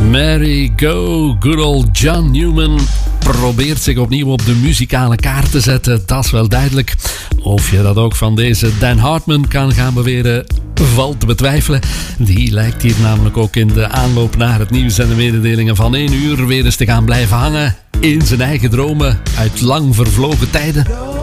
Mary Go, good old John Newman probeert zich opnieuw op de muzikale kaart te zetten, dat is wel duidelijk. Of je dat ook van deze Dan Hartman kan gaan beweren, valt te betwijfelen. Die lijkt hier namelijk ook in de aanloop naar het nieuws en de mededelingen van 1 uur weer eens te gaan blijven hangen in zijn eigen dromen uit lang vervlogen tijden.